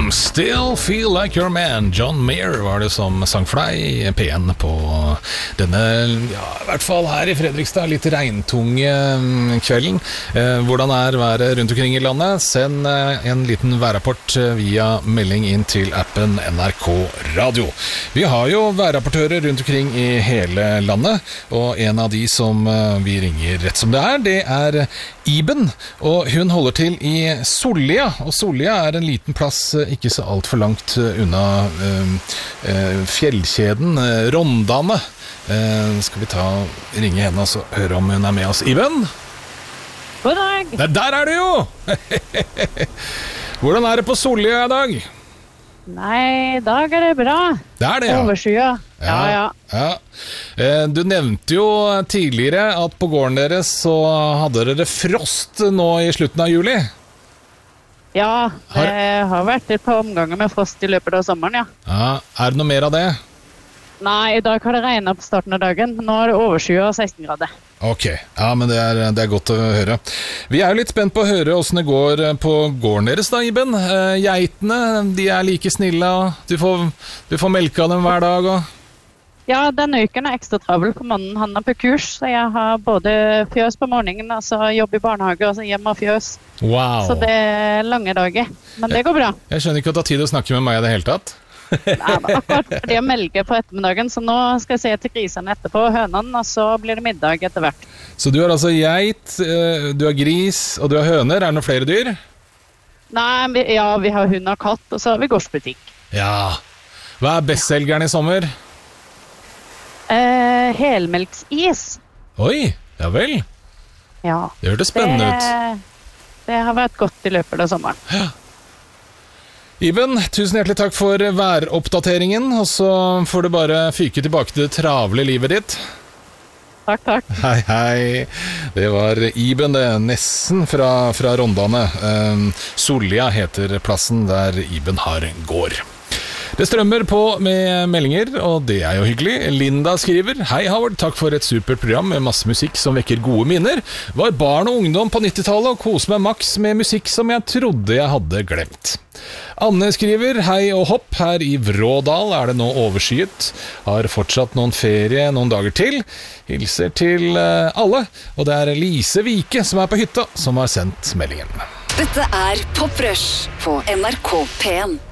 Still Feel Like Your Man. John Mayer var det som sang for deg i P1 på denne, ja, i hvert fall her i Fredrikstad, litt regntunge kvelden. Hvordan været rundt omkring i landet? Send en liten værrapport via melding inn til appen NRK Radio. Vi har jo værrapportører rundt omkring i hele landet, og en av de som vi ringer rett som det er Iben, og hun holder til i Sollia, og Sollia er en liten plass ikke så alt for langt unna fjellkjeden Rondane. Skal vi ringe henne og så høre om hun er med oss. Iben? God dag! Der er du jo! Hvordan er det på Sollia i dag? Nei, i dag er det bra. Det er det, ja. Overskya. Ja. Du nevnte jo tidligere at på gården deres så hadde dere frost nå i slutten av juli. Ja, det har vært et par omganger med frost i løpet av sommeren, ja. Er det noe mer av det? Nei, i dag har det regnet på starten av dagen. Nå er det overskya og 16 grader. Ok, ja, men det er godt å høre. Vi er jo litt spent på å høre hvordan det går på gården deres da, Iben. Geitene, de er like snille, og du får melke av dem hver dag, og... Ja, denne uken er ekstra travel på mannen. Han er på kurs, så jeg har både fjøs på morgenen, altså jobb i barnehage, og så hjem og fjøs. Wow. Så det er lange dager, men det går bra. Jeg skjønner ikke at det har tid å snakke med meg i det hele tatt. Nei, akkurat fordi jeg melker på ettermiddagen, så nå skal jeg se til grisene etterpå, hønene, og så blir det middag etter hvert. Så du har altså geit, du har gris, og du har høner. Er det noen flere dyr? Nei, vi har hund og katt, og så har vi gårdsbutikk. Ja. Hva er bestselgeren i sommer? Helmelksis. Oi, ja vel. Ja. Det hørtes spennende ut. Det har vært godt i løpet av sommeren. Ja. Iben, tusen hjertelig takk for væroppdateringen, og så får du bare fyke tilbake til det travle livet ditt. Takk. Hei. Det var Iben, det nesten fra Rondane. Sollia heter plassen der Iben har gård. Det strømmer på med meldinger, og det er jo hyggelig. Linda skriver: Hei Howard, takk for et supert program med masse musikk som vekker gode minner. Var barn og ungdom på 90-tallet og koste meg maks med musikk som jeg trodde jeg hadde glemt. Anne skriver: Hei og hopp, her i Vrådal er det nå overskyet. Har fortsatt noen ferie noen dager til. Hilser til alle, og det er Lise Vike som er på hytta som har sendt meldingen. Dette er Pop Rush på NRK P1.